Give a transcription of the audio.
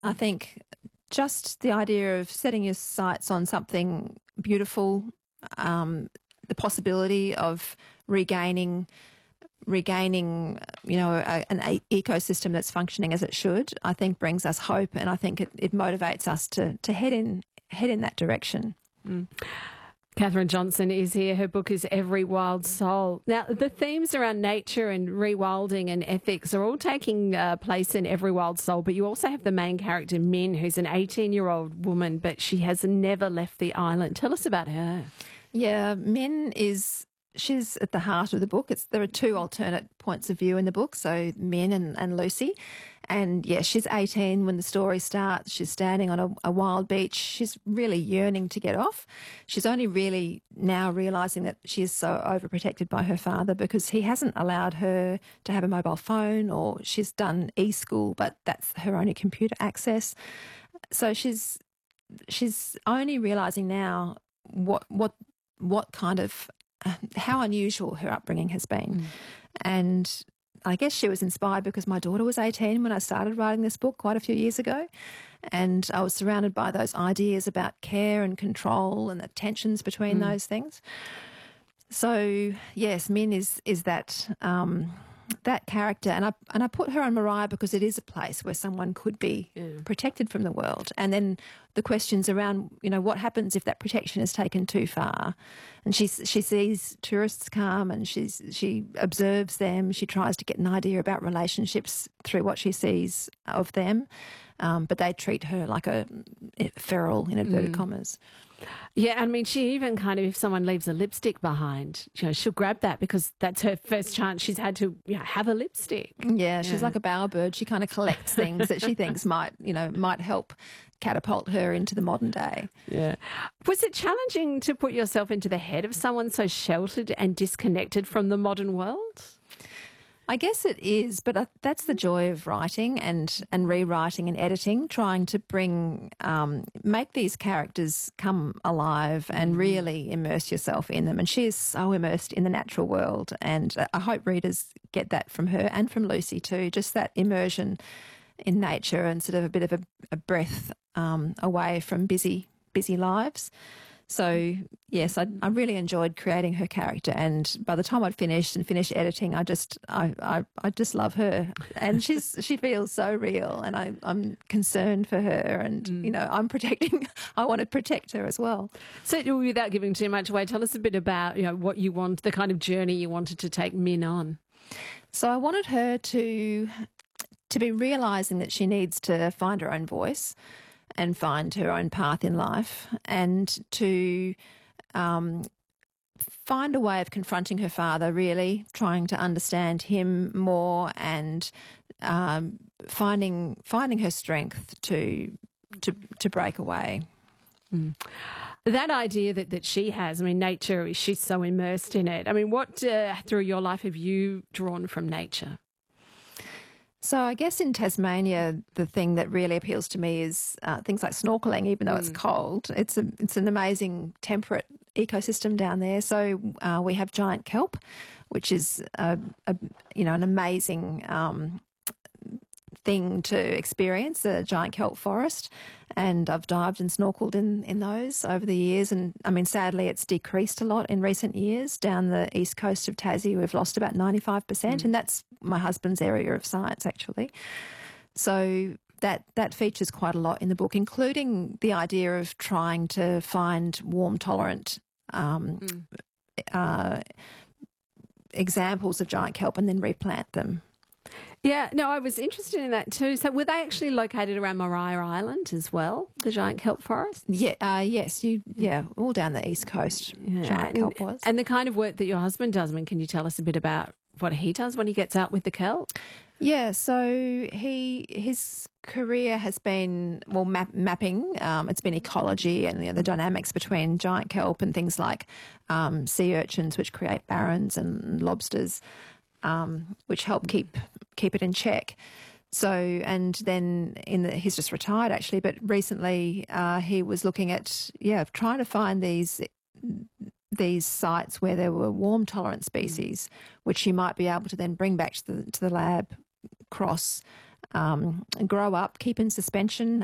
I think just the idea of setting your sights on something beautiful, the possibility of regaining an ecosystem that's functioning as it should, I think brings us hope, and I think it motivates us to head in that direction. Katherine Johnson is here. Her book is Every Wild Soul. Now, the themes around nature and rewilding and ethics are all taking place in Every Wild Soul, but you also have the main character, Min, who's an 18-year-old woman, but she has never left the island. Tell us about her. Yeah, Min she's at the heart of the book. There are two alternate points of view in the book, so Min and Lucy. And yeah, she's 18 when the story starts. She's standing on a wild beach. She's really yearning to get off. She's only really now realising that she is so overprotected by her father because he hasn't allowed her to have a mobile phone, or she's done e-school, but that's her only computer access. So she's only realising now what kind of how unusual her upbringing has been. And I guess she was inspired because my daughter was 18 when I started writing this book quite a few years ago, and I was surrounded by those ideas about care and control and the tensions between those things. So yes, Min is that character, and I put her on Mariah because it is a place where someone could be protected from the world, and then the questions around what happens if that protection is taken too far. And she sees tourists come and she observes them. She tries to get an idea about relationships through what she sees of them, but they treat her like a feral in inverted commas. Yeah, I mean, she even kind of, if someone leaves a lipstick behind, she'll grab that because that's her first chance she's had to have a lipstick. Yeah, she's like a bowerbird. She kind of collects things that she thinks might help catapult her into the modern day. Yeah. Was it challenging to put yourself into the head of someone so sheltered and disconnected from the modern world? I guess it is, but that's the joy of writing and rewriting and editing, trying to make these characters come alive and really immerse yourself in them. And she is so immersed in the natural world, and I hope readers get that from her and from Lucy too, just that immersion in nature and sort of a bit of a breath away from busy lives. So, yes, I really enjoyed creating her character, and by the time I'd finished editing, I just love her, and she feels so real, and I'm concerned for her, and I want to protect her as well. So, without giving too much away, tell us a bit about what you want, the kind of journey you wanted to take Min on. So I wanted her to be realising that she needs to find her own voice and find her own path in life, and to find a way of confronting her father, really trying to understand him more, and finding her strength to break away. That idea that she has, I mean, nature, she's so immersed in it. I mean, what through your life have you drawn from nature? So I guess in Tasmania, the thing that really appeals to me is things like snorkeling, even though it's cold. It's an amazing temperate ecosystem down there. So we have giant kelp, which is an amazing thing to experience, a giant kelp forest. And I've dived and snorkeled in those over the years. And I mean, sadly, it's decreased a lot in recent years. Down the east coast of Tassie, we've lost about 95%. And that's my husband's area of science, actually. So that features quite a lot in the book, including the idea of trying to find warm tolerant examples of giant kelp and then replant them. Yeah, no, I was interested in that too. So were they actually located around Mariah Island as well, the giant kelp forest? Yeah, yes, all down the east coast, giant kelp was. And the kind of work that your husband does, I mean, can you tell us a bit about what he does when he gets out with the kelp? Yeah, so his career has been, mapping. It's been ecology and the dynamics between giant kelp and things like sea urchins, which create barrens, and lobsters, which help keep it in check. So, and then he's just retired actually, but recently he was looking at trying to find these sites where there were warm tolerant species, which he might be able to then bring back to the lab, cross, grow up, keep in suspension,